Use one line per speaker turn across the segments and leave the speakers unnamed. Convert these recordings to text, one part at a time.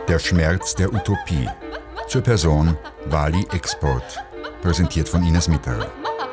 Der Schmerz der Utopie. Zur Person Wally Export. Präsentiert von Ines Mitterer.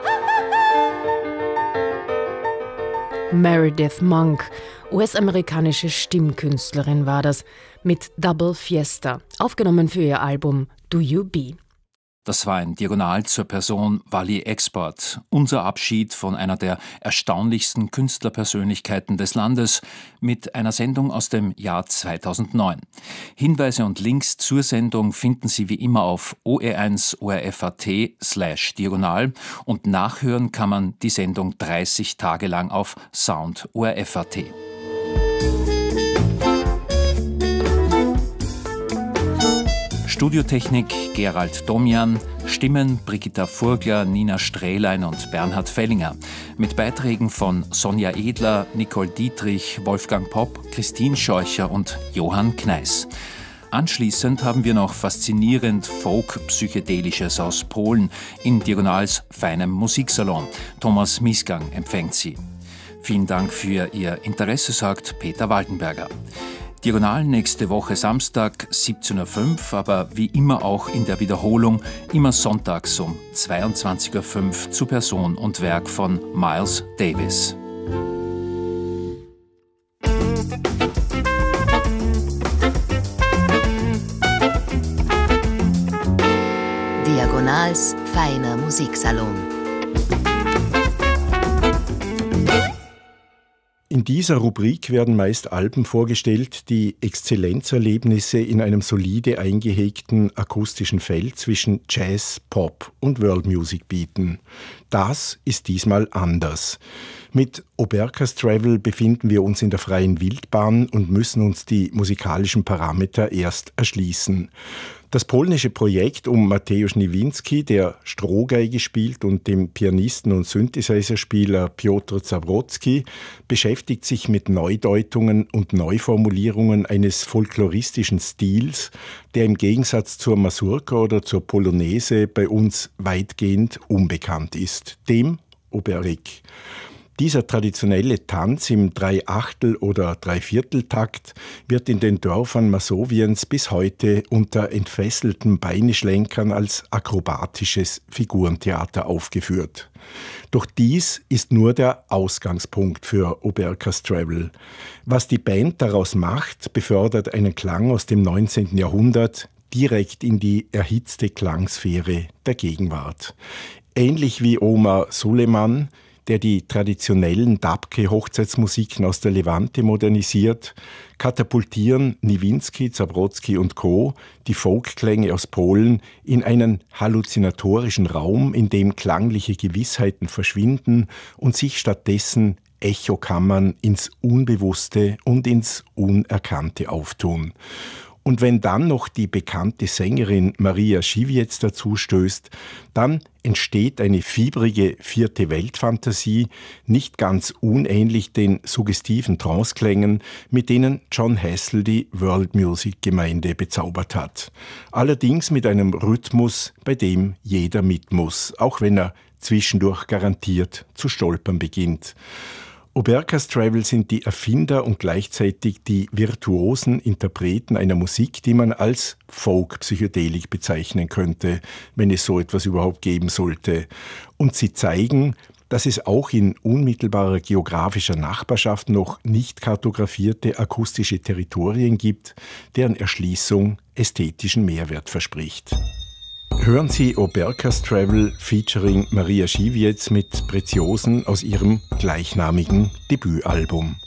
Meredith Monk, US-amerikanische Stimmkünstlerin war das, mit Double Fiesta, aufgenommen für ihr Album Do You Be.
Das war ein Diagonal zur Person Wally Export, unser Abschied von einer der erstaunlichsten Künstlerpersönlichkeiten des Landes mit einer Sendung aus dem Jahr 2009. Hinweise und Links zur Sendung finden Sie wie immer auf OE1 ORF.at/diagonal und nachhören kann man die Sendung 30 Tage lang auf Sound ORF.at. Studiotechnik Gerald Domian, Stimmen Brigitta Furgler, Nina Strehlein und Bernhard Fellinger. Mit Beiträgen von Sonja Edler, Nicole Dietrich, Wolfgang Popp, Christine Scheucher und Johann Kneis. Anschließend haben wir noch faszinierend Folk-Psychedelisches aus Polen in Diagonals feinem Musiksalon. Thomas Miesgang empfängt Sie. Vielen Dank für Ihr Interesse, sagt Peter Waldenberger. Diagonal nächste Woche Samstag 17.05 Uhr, aber wie immer auch in der Wiederholung, immer sonntags um 22.05 Uhr zu Person und Werk von Miles Davis.
Diagonals feiner Musiksalon.
In dieser Rubrik werden meist Alben vorgestellt, die Exzellenzerlebnisse in einem solide eingehegten akustischen Feld zwischen Jazz, Pop und World Music bieten. Das ist diesmal anders. Mit Oberkas Travel befinden wir uns in der freien Wildbahn und müssen uns die musikalischen Parameter erst erschließen. Das polnische Projekt um Mateusz Niewinski, der Strohgeige spielt, und dem Pianisten und Synthesizerspieler Piotr Zawrocki, beschäftigt sich mit Neudeutungen und Neuformulierungen eines folkloristischen Stils, der im Gegensatz zur Mazurka oder zur Polonaise bei uns weitgehend unbekannt ist, dem Oberek. Dieser traditionelle Tanz im Dreiachtel- oder Dreivierteltakt wird in den Dörfern Masowiens bis heute unter entfesselten Beineschlenkern als akrobatisches Figurentheater aufgeführt. Doch dies ist nur der Ausgangspunkt für Oberkas Travel. Was die Band daraus macht, befördert einen Klang aus dem 19. Jahrhundert direkt in die erhitzte Klangsphäre der Gegenwart. Ähnlich wie Omar Suleiman, der die traditionellen Dabke-Hochzeitsmusiken aus der Levante modernisiert, katapultieren Niewinski, Zawrocki und Co. die Folkklänge aus Polen in einen halluzinatorischen Raum, in dem klangliche Gewissheiten verschwinden und sich stattdessen Echokammern ins Unbewusste und ins Unerkannte auftun. Und wenn dann noch die bekannte Sängerin Maria Schiwiec dazustößt, dann entsteht eine fiebrige vierte Weltfantasie, nicht ganz unähnlich den suggestiven Tranceklängen, mit denen John Hassell die World Music Gemeinde bezaubert hat. Allerdings mit einem Rhythmus, bei dem jeder mit muss, auch wenn er zwischendurch garantiert zu stolpern beginnt. Oberkas Travel sind die Erfinder und gleichzeitig die virtuosen Interpreten einer Musik, die man als Folk-Psychedelik bezeichnen könnte, wenn es so etwas überhaupt geben sollte. Und sie zeigen, dass es auch in unmittelbarer geografischer Nachbarschaft noch nicht kartografierte akustische Territorien gibt, deren Erschließung ästhetischen Mehrwert verspricht. Hören Sie Oberkas Travel featuring Maria Schiwiec mit Preziosen aus ihrem gleichnamigen Debütalbum.